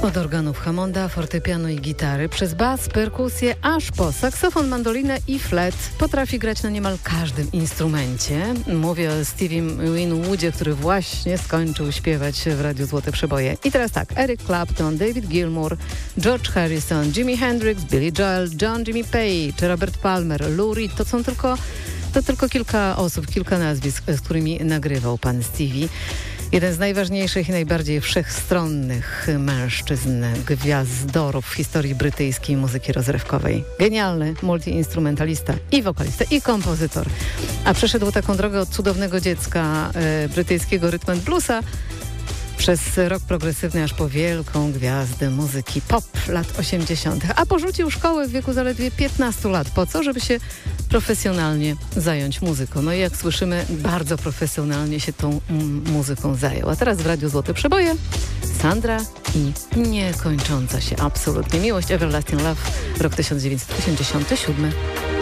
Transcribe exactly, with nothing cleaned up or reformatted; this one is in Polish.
Od organów Hammonda, fortepianu i gitary, przez bas, perkusję, aż po saksofon, mandolinę i flet potrafi grać na niemal każdym instrumencie. Mówię o Stevie Winwoodzie, który właśnie skończył śpiewać w Radiu Złote Przeboje. I teraz tak, Eric Clapton, David Gilmour, George Harrison, Jimi Hendrix, Billy Joel, John Jimmy Page, Robert Palmer, Lou Reed, to są tylko, to tylko kilka osób, kilka nazwisk, z którymi nagrywał pan Stevie. Jeden z najważniejszych i najbardziej wszechstronnych mężczyzn, gwiazdorów w historii brytyjskiej muzyki rozrywkowej. Genialny multiinstrumentalista i wokalista, i kompozytor. A przeszedł taką drogę od cudownego dziecka e, brytyjskiego rhythm and bluesa przez rock progresywny aż po wielką gwiazdę muzyki pop lat osiemdziesiątych. A porzucił szkołę w wieku zaledwie piętnastu lat. Po co? Żeby się profesjonalnie zająć muzyką. No i jak słyszymy, bardzo profesjonalnie się tą m- muzyką zajął. A teraz w Radiu Złote Przeboje Sandra i niekończąca się absolutnie miłość. Everlasting Love, rok tysiąc dziewięćset osiemdziesiąty siódmy.